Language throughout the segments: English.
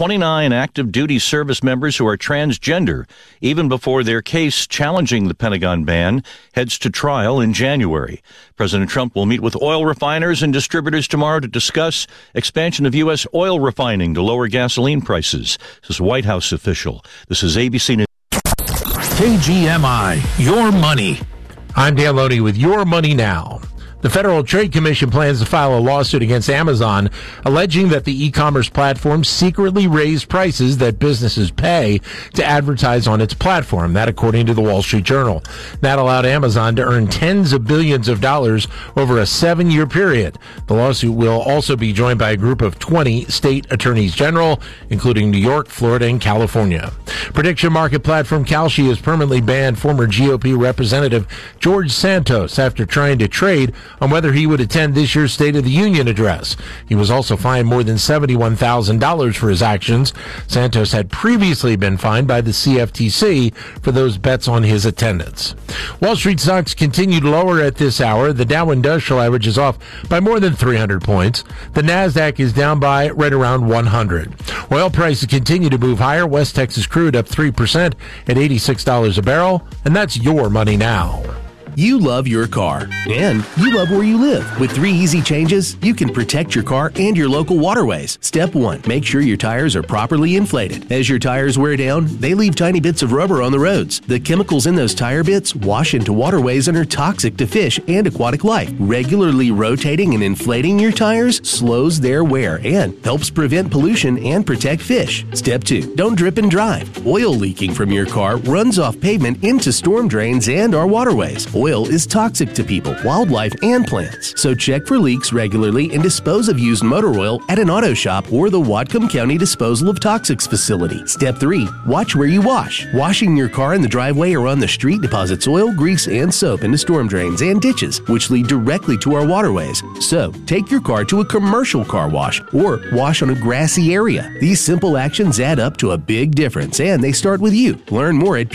29 active duty service members who are transgender, even before their case challenging the Pentagon ban heads to trial in January. President Trump will meet with oil refiners and distributors tomorrow to discuss expansion of U.S. oil refining to lower gasoline prices. This is a White House official. This is ABC News. KGMI, your money. I'm Dan Loney with Your Money Now. The Federal Trade Commission plans to file a lawsuit against Amazon, alleging that the e-commerce platform secretly raised prices that businesses pay to advertise on its platform. That, according to the Wall Street Journal. That allowed Amazon to earn tens of billions of dollars over a 7-year period. The lawsuit will also be joined by a group of 20 state attorneys general, including New York, Florida, and California. Prediction market platform Kalshi has permanently banned former GOP Representative George Santos after trying to trade on whether he would attend this year's State of the Union address. He was also fined more than $71,000 for his actions. Santos had previously been fined by the CFTC for those bets on his attendance. Wall Street stocks continued lower at this hour. The Dow Industrial Average is off by more than 300 points. The NASDAQ is down by right around 100. Oil prices continue to move higher. West Texas crude up 3% at $86 a barrel. And that's Your Money Now. You love your car, and you love where you live. With 3 easy changes, you can protect your car and your local waterways. Step 1, make sure your tires are properly inflated. As your tires wear down, they leave tiny bits of rubber on the roads. The chemicals in those tire bits wash into waterways and are toxic to fish and aquatic life. Regularly rotating and inflating your tires slows their wear and helps prevent pollution and protect fish. Step 2, don't drip and drive. Oil leaking from your car runs off pavement into storm drains and our waterways. Oil is toxic to people, wildlife, and plants. So check for leaks regularly and dispose of used motor oil at an auto shop or the Whatcom County Disposal of Toxics facility. Step 3, watch where you wash. Washing your car in the driveway or on the street deposits oil, grease, and soap into storm drains and ditches, which lead directly to our waterways. So take your car to a commercial car wash or wash on a grassy area. These simple actions add up to a big difference, and they start with you. Learn more at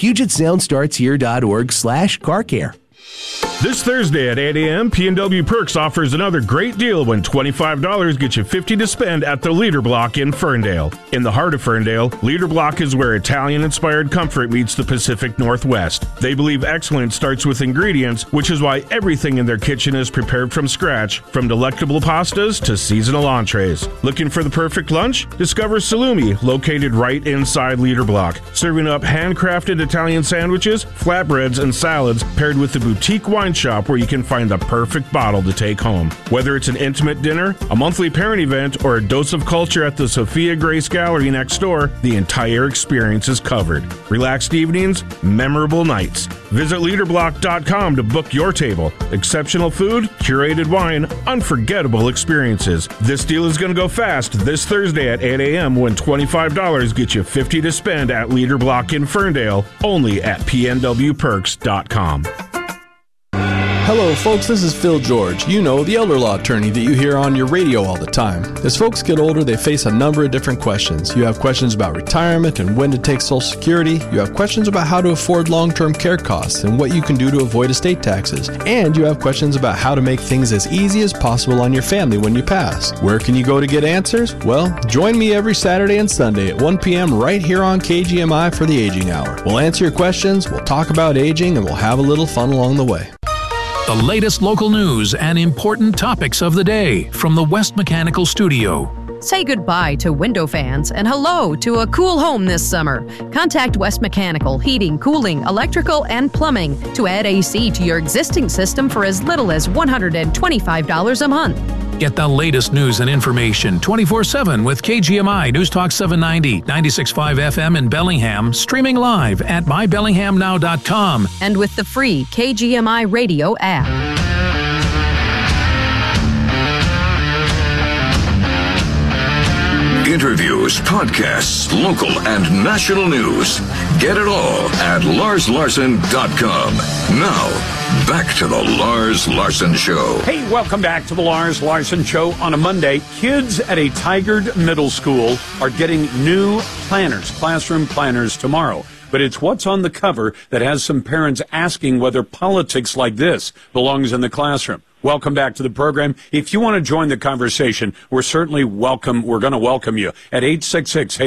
PugetSoundStartsHere.org/carcare. This Thursday at 8 a.m., P&W Perks offers another great deal when $25 gets you $50 to spend at the Leader Block in Ferndale. In the heart of Ferndale, Leader Block is where Italian-inspired comfort meets the Pacific Northwest. They believe excellence starts with ingredients, which is why everything in their kitchen is prepared from scratch, from delectable pastas to seasonal entrees. Looking for the perfect lunch? Discover Salumi, located right inside Leader Block, serving up handcrafted Italian sandwiches, flatbreads, and salads paired with the boutique wine shop where you can find the perfect bottle to take home. Whether it's an intimate dinner, a monthly parent event, or a dose of culture at the Sophia Grace Gallery next door, the entire experience is covered. Relaxed evenings, memorable nights. Visit leaderblock.com to book your table. Exceptional food, curated wine, unforgettable experiences. This deal is going to go fast this Thursday at 8 a.m. when $25 gets you $50 to spend at Leader Block in Ferndale, only at pnwperks.com. Hello folks, this is Phil George, you know, the elder law attorney that you hear on your radio all the time. As folks get older, they face a number of different questions. You have questions about retirement and when to take Social Security. You have questions about how to afford long-term care costs and what you can do to avoid estate taxes. And you have questions about how to make things as easy as possible on your family when you pass. Where can you go to get answers? Well, join me every Saturday and Sunday at 1 p.m. right here on KGMI for the Aging Hour. We'll answer your questions, we'll talk about aging, and we'll have a little fun along the way. The latest local news and important topics of the day from the West Mechanical Studio. Say goodbye to window fans and hello to a cool home this summer. Contact West Mechanical Heating, Cooling, Electrical, and Plumbing to add AC to your existing system for as little as $125 a month. Get the latest news and information 24/7 with KGMI News Talk 790, 96.5 FM in Bellingham, streaming live at mybellinghamnow.com. And with the free KGMI radio app. Interviews, podcasts, local and national news. Get it all at LarsLarson.com. Now, back to the Lars Larson Show. Hey, welcome back to the Lars Larson Show on a Monday. Kids at a Tigard Middle School are getting new planners, classroom planners tomorrow. But it's what's on the cover that has some parents asking whether politics like this belongs in the classroom. Welcome back to the program. If you want to join the conversation, we're certainly welcome. We're going to welcome you at 866